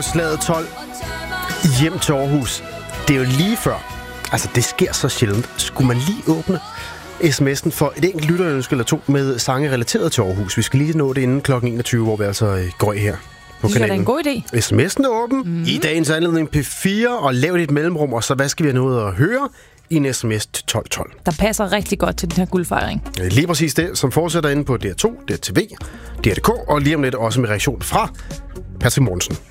Slaget 12 hjem til Aarhus. Det er jo lige før. Altså, det sker så sjældent. Skulle man lige åbne sms'en for et enkelt lytterønske eller to med sange relateret til Aarhus? Vi skal lige nå det inden kl. 21, hvor vi altså går her på kanalen. Det er en god idé. SMS'en er åben. I dagens anledning P4, og lav det et mellemrum, og så hvad skal vi have noget at høre i en sms til 1212. Der passer rigtig godt til den her guldfejring. Lige præcis det, som fortsætter inde på DR2, DRTV, DR.dk, og lige om lidt også med reaktion fra Patrick Mortensen.